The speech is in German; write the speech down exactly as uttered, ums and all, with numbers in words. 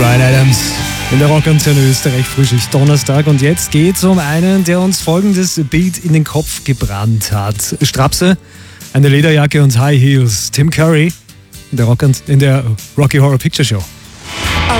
Bryan Adams in der Rockantenne Österreich, Frühschicht Donnerstag. Und jetzt geht's um einen, der uns folgendes Beat in den Kopf gebrannt hat. Strapse, eine Lederjacke und High Heels. Tim Curry in der, Rock in der Rocky Horror Picture Show.